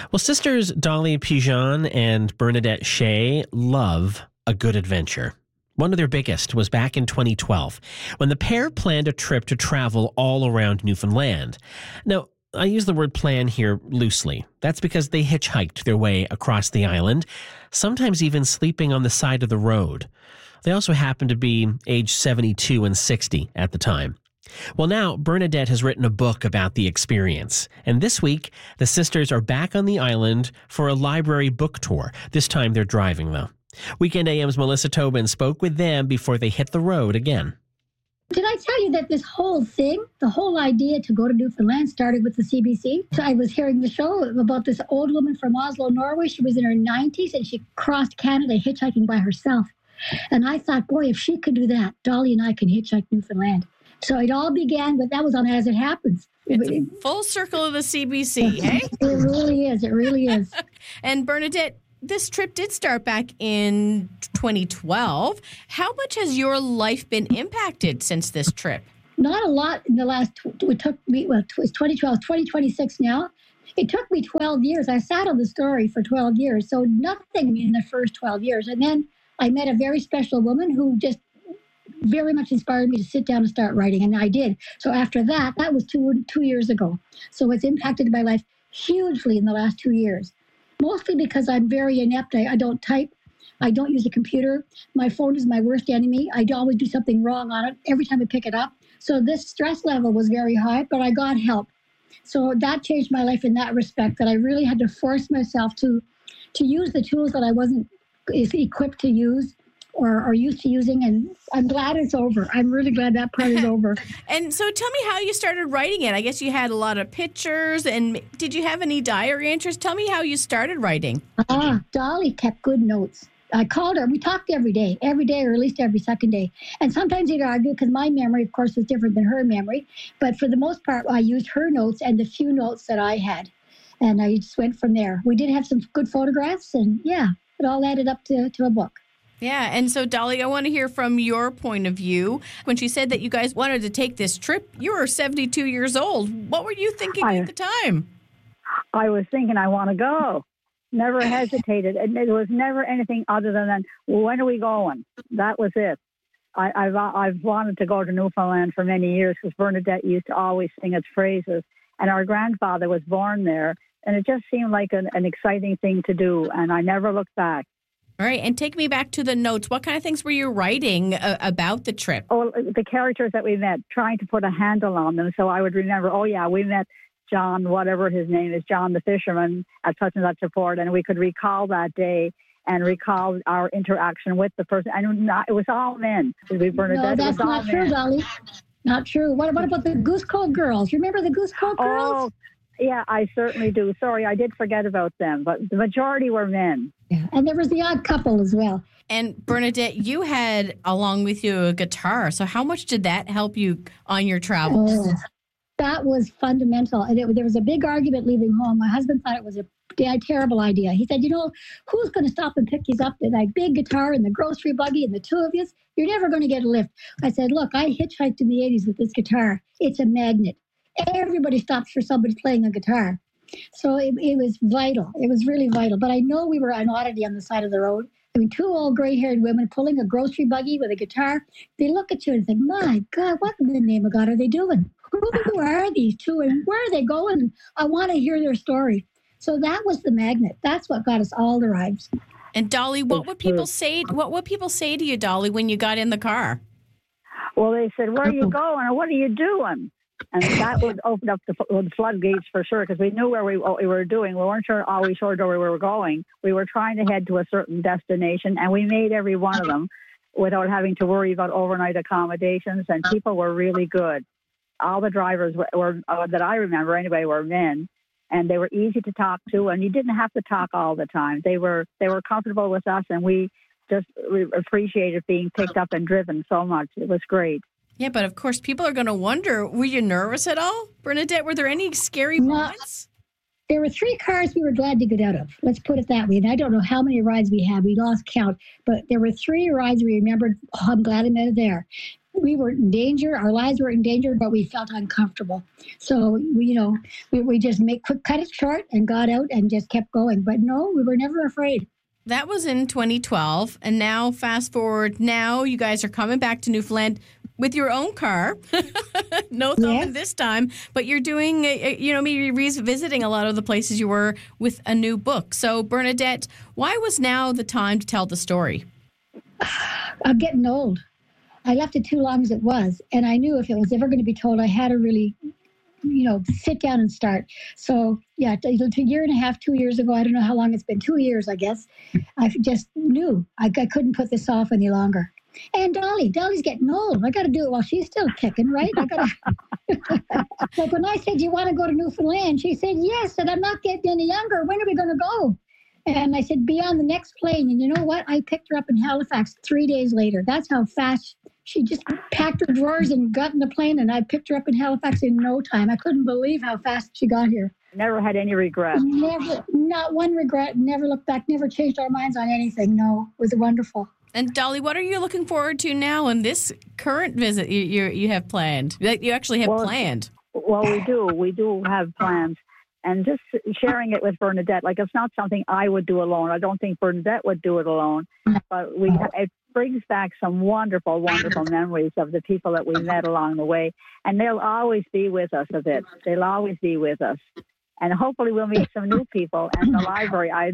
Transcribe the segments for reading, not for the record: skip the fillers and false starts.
Well, sisters Dolly Pigeon and Bernadette Shea love a good adventure. One of their biggest was back in 2012 when the pair planned a trip to travel all around Newfoundland. Now, I use the word plan here loosely. That's because they hitchhiked their way across the island, sometimes even sleeping on the side of the road. They also happened to be age 72 and 60 at the time. Well, now Bernadette has written a book about the experience. And this week, the sisters are back on the island for a library book tour. This time they're driving, though. Weekend AM's Melissa Tobin spoke with them before they hit the road again. Did I tell you that this whole thing, the whole idea to go to Newfoundland started with the CBC? So I was hearing the show about this old woman from Oslo, Norway. She was in her 90s and she crossed Canada hitchhiking by herself. And I thought, boy, if she could do that, Dolly and I can hitchhike Newfoundland. So it all began with, that was on As It Happens. It's a full circle of the CBC, hey? It really is. It really is. And Bernadette, this trip did start back in 2012. How much has your life been impacted since this trip? Not a lot in the last, it took me, well, it was 2012, 2026 now. It took me 12 years. I sat on the story for 12 years, so nothing in the first 12 years. And then I met a very special woman who just very much inspired me to sit down and start writing, and I did. So after that, that was two years ago. So it's impacted my life hugely in the last 2 years. Mostly because I'm very inept. I don't type. I don't use a computer. My phone is my worst enemy. I always do something wrong on it every time I pick it up. So this stress level was very high, but I got help. So that changed my life in that respect, that I really had to force myself to use the tools that I wasn't equipped to use or used to using, and I'm glad it's over. I'm really glad that part is over. And so tell me how you started writing it. I guess you had a lot of pictures, and did you have any diary entries? Tell me how you started writing. Dolly kept good notes. I called her. We talked every day, or at least every second day. And sometimes we'd argue because my memory, of course, was different than her memory. But for the most part, I used her notes and the few notes that I had. And I just went from there. We did have some good photographs, and yeah, it all added up to a book. Yeah, and so, Dolly, I want to hear from your point of view. When she said that you guys wanted to take this trip, you were 72 years old. What were you thinking at the time? I was thinking I want to go. Never hesitated. And it was never anything other than, when are we going? That was it. I've wanted to go to Newfoundland for many years because Bernadette used to always sing its praises. And our grandfather was born there. And it just seemed like an exciting thing to do. And I never looked back. All right, and take me back to the notes. What kind of things were you writing about the trip? Oh, the characters that we met, trying to put a handle on them so I would remember, we met John, whatever his name is, John the fisherman at such and such a port, and we could recall that day and recall our interaction with the person. And it was all men. No, that's not true, Dolly. Not true. What about the Goose Cove girls? You remember the Goose Cove girls? Oh, yeah, I certainly do. Sorry, I did forget about them, but the majority were men. Yeah. And there was the odd couple as well. And Bernadette, you had along with you a guitar. So how much did that help you on your travels? Oh, that was fundamental. And there was a big argument leaving home. My husband thought it was a terrible idea. He said, who's going to stop and pick you up with that big guitar and the grocery buggy and the two of you? You're never going to get a lift. I said, look, I hitchhiked in the 80s with this guitar. It's a magnet. Everybody stops for somebody playing a guitar. So it was vital. It was really vital. But I know we were an oddity on the side of the road. I mean, two old gray-haired women pulling a grocery buggy with a guitar. They look at you and think, my God, what in the name of God are they doing? Who are these two and where are they going? I want to hear their story. So that was the magnet. That's what got us all the rides. And Dolly, what would people say? What would people say to you, Dolly, when you got in the car? Well, they said, where are you going or what are you doing? And that would open up the floodgates for sure, because we knew what we were doing. We weren't always sure where we were going. We were trying to head to a certain destination, and we made every one of them without having to worry about overnight accommodations, and people were really good. All the drivers were that I remember anyway, were men, and they were easy to talk to, and you didn't have to talk all the time. They were comfortable with us, and we just appreciated being picked up and driven so much. It was great. Yeah, but of course, people are going to wonder, were you nervous at all? Bernadette, were there any scary moments? There were 3 cars we were glad to get out of. Let's put it that way. And I don't know how many rides we had. We lost count. But there were 3 rides we remembered, I'm glad I'm out of there. we were in danger. Our lives were in danger, but we felt uncomfortable. So we just cut it short and got out and just kept going. But no, we were never afraid. That was in 2012. And now fast forward, now you guys are coming back to Newfoundland with your own car. No thumbing this time, but you're doing, maybe revisiting a lot of the places you were with a new book. So Bernadette, why was now the time to tell the story? I'm getting old. I left it too long as it was. And I knew if it was ever going to be told, I had to really, sit down and start. So, yeah, a year and a half, 2 years ago, I don't know how long it's been, 2 years, I guess. I just knew I couldn't put this off any longer. And Dolly's getting old. I got to do it while she's still kicking, right? I got to. Like when I said, "You want to go to Newfoundland?" She said, "Yes." And I'm not getting any younger. When are we going to go? And I said, "Be on the next plane." And you know what? I picked her up in Halifax 3 days later. That's how fast she just packed her drawers and got in the plane. And I picked her up in Halifax in no time. I couldn't believe how fast she got here. Never had any regret. Never, not one regret. Never looked back. Never changed our minds on anything. No, it was wonderful. And Dolly, what are you looking forward to now in this current visit you have planned? That you actually have planned? Well, we do. We do have plans. And just sharing it with Bernadette, like it's not something I would do alone. I don't think Bernadette would do it alone. But it brings back some wonderful, wonderful memories of the people that we met along the way. And they'll always be with us a bit. They'll always be with us. And hopefully we'll meet some new people. And the library, I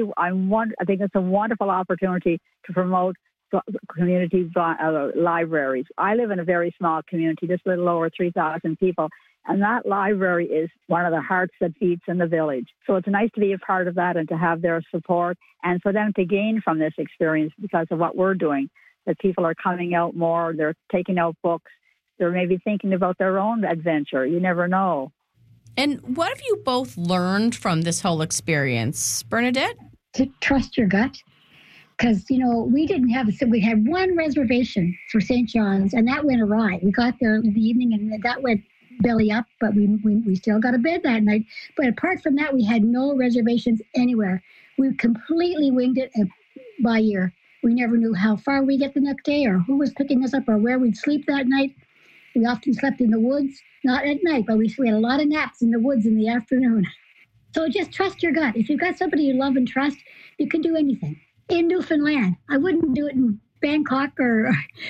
think it's a wonderful opportunity to promote community libraries. I live in a very small community, just a little over 3,000 people. And that library is one of the hearts that beats in the village. So it's nice to be a part of that and to have their support and for them to gain from this experience because of what we're doing, that people are coming out more, they're taking out books, they're maybe thinking about their own adventure. You never know. And what have you both learned from this whole experience, Bernadette? To trust your gut. Because, we had one reservation for St. John's, and that went awry. We got there in the evening, and that went belly up, but we still got a bed that night. But apart from that, we had no reservations anywhere. We completely winged it by ear. We never knew how far we'd get the next day or who was picking us up or where we'd sleep that night. We often slept in the woods, not at night, but we had a lot of naps in the woods in the afternoon. So just trust your gut. If you've got somebody you love and trust, you can do anything. In Newfoundland, I wouldn't do it in Bangkok or,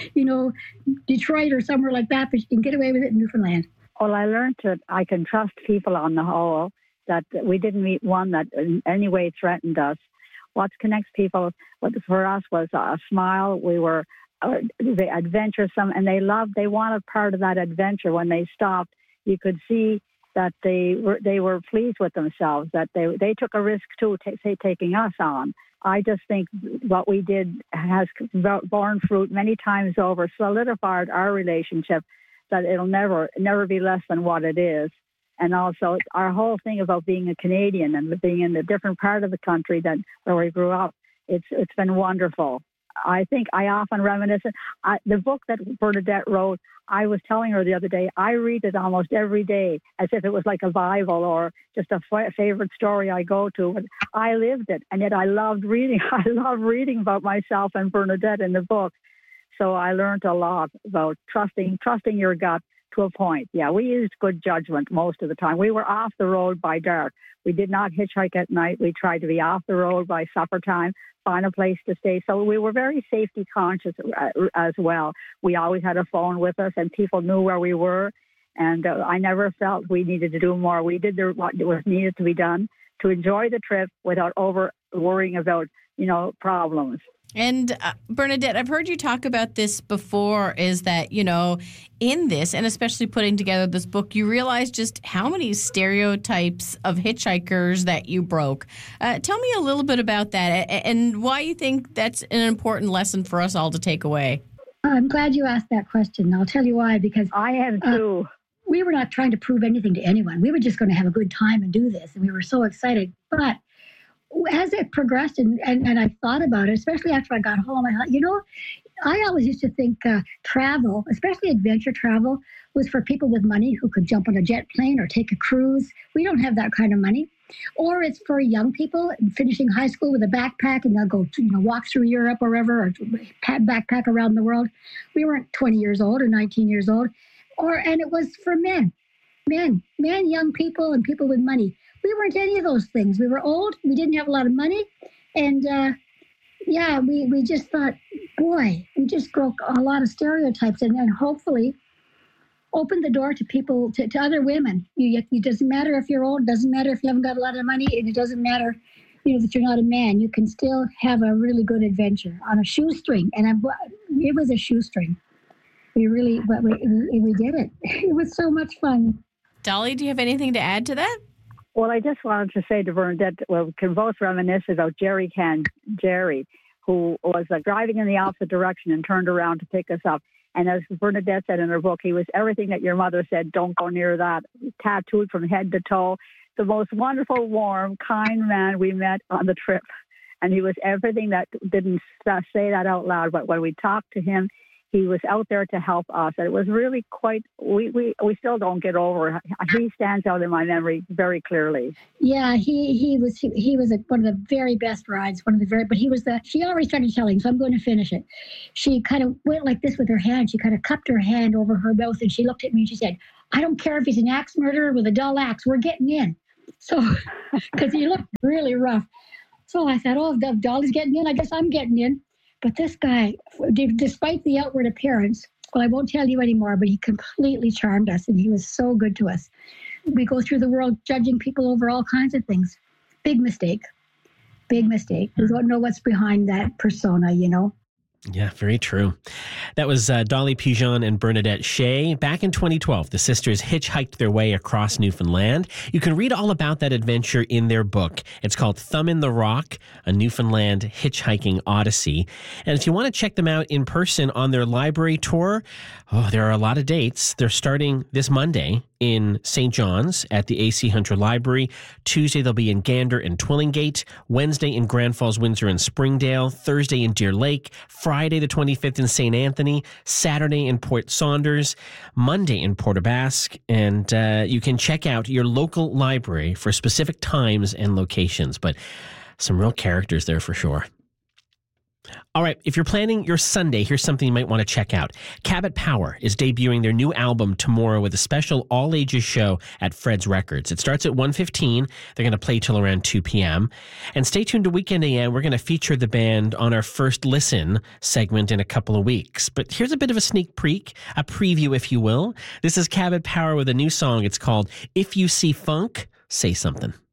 Detroit or somewhere like that, but you can get away with it in Newfoundland. Well, I learned that I can trust people on the whole, that we didn't meet one that in any way threatened us. What connects people for us was a smile. We were adventuresome, and they wanted part of that adventure. When they stopped, you could see that they were pleased with themselves, that they took a risk too, taking us on. I just think what we did has borne fruit many times over, solidified our relationship, that it'll never be less than what it is. And also our whole thing about being a Canadian and being in a different part of the country than where we grew up, it's been wonderful. I think I often reminisce. The book that Bernadette wrote, I was telling her the other day, I read it almost every day as if it was like a Bible or just a favorite story I go to. But I lived it, and yet I loved reading. I love reading about myself and Bernadette in the book. So I learned a lot about trusting your gut to a point. Yeah, we used good judgment most of the time. We were off the road by dark. We did not hitchhike at night. We tried to be off the road by supper time, find a place to stay. So we were very safety conscious as well. We always had a phone with us, and people knew where we were. And I never felt we needed to do more. We did what was needed to be done to enjoy the trip without worrying about, problems. And Bernadette, I've heard you talk about this before, is that, in this, and especially putting together this book, you realize just how many stereotypes of hitchhikers that you broke. Tell me a little bit about that and why you think that's an important lesson for us all to take away. I'm glad you asked that question. I'll tell you why, because I am too. We were not trying to prove anything to anyone. We were just going to have a good time and do this, and we were so excited. But as it progressed and I thought about it, especially after I got home, I thought, I always used to think travel, especially adventure travel, was for people with money who could jump on a jet plane or take a cruise. We don't have that kind of money. Or it's for young people finishing high school with a backpack, and they'll go to, walk through Europe or wherever, or backpack around the world. We weren't 20 years old or 19 years old. And it was for men, young people, and people with money. We weren't any of those things. We were old. We didn't have a lot of money. And we just thought, boy, we just broke a lot of stereotypes and hopefully opened the door to people, to other women. It doesn't matter if you're old. It doesn't matter if you haven't got a lot of money. And it doesn't matter, that you're not a man. You can still have a really good adventure on a shoestring. And it was a shoestring. We did it. It was so much fun. Dolly, do you have anything to add to that? Well, I just wanted to say to Bernadette, we can both reminisce about Jerry, who was driving in the opposite direction and turned around to pick us up. And as Bernadette said in her book, he was everything that your mother said, don't go near that, tattooed from head to toe. The most wonderful, warm, kind man we met on the trip. And he was everything that didn't say that out loud, but when we talked to him, he was out there to help us. And it was really quite, we still don't get over it. He stands out in my memory very clearly. Yeah, he was one of the very best rides, but she already started telling, so I'm going to finish it. She kind of went like this with her hand. She kind of cupped her hand over her mouth and she looked at me and she said, I don't care if he's an axe murderer with a dull axe, we're getting in. So, because he looked really rough. So I thought, if Dolly's getting in, I guess I'm getting in. But this guy, despite the outward appearance, well, I won't tell you anymore, but he completely charmed us and he was so good to us. We go through the world judging people over all kinds of things. Big mistake. We don't know what's behind that persona, Yeah, very true. That was Dolly Pigeon and Bernadette Shea. Back in 2012, the sisters hitchhiked their way across Newfoundland. You can read all about that adventure in their book. It's called Thumb in the Rock, a Newfoundland Hitchhiking Odyssey. And if you want to check them out in person on their library tour, there are a lot of dates. They're starting this Monday in St. John's at the A.C. Hunter Library. Tuesday, they'll be in Gander and Twillingate. Wednesday in Grand Falls, Windsor, and Springdale. Thursday in Deer Lake. Friday the 25th in St. Anthony. Saturday in Port Saunders. Monday in Port aux Basques. And you can check out your local library for specific times and locations. But some real characters there for sure. All right, if you're planning your Sunday, here's something you might want to check out. Cabot Power is debuting their new album tomorrow with a special all-ages show at Fred's Records. It starts at 1:15. They're going to play till around 2 p.m. And stay tuned to Weekend AM. We're going to feature the band on our First Listen segment in a couple of weeks. But here's a bit of a sneak peek, a preview, if you will. This is Cabot Power with a new song. It's called If You See Funk, Say Something.